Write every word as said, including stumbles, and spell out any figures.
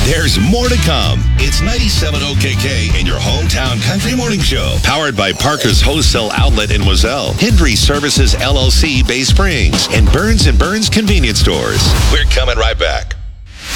There's more to come. It's ninety-seven O K K and your hometown country morning show. Powered by Parker's Wholesale Outlet in Wazelle, Hendry Services L L C Bay Springs, and Burns and Burns Convenience Stores. We're coming right back.